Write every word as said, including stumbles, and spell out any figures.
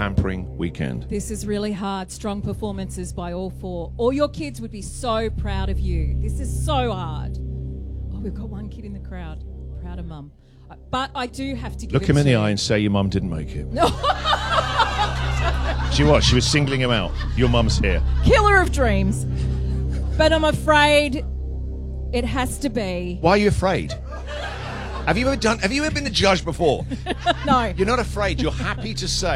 pampering weekend. This is really hard. Strong performances by all four. All your kids would be so proud of you. This is so hard. Oh, we've got one kid in the crowd. Proud of mum. But I do have to give Look it him in to the eye and say your mum didn't make it. No. She was. She was singling him out. Your mum's here. Killer of dreams. But I'm afraid it has to be. Why are you afraid? Have you ever done? Have you ever been a judge before? No. You're not afraid. You're happy to say.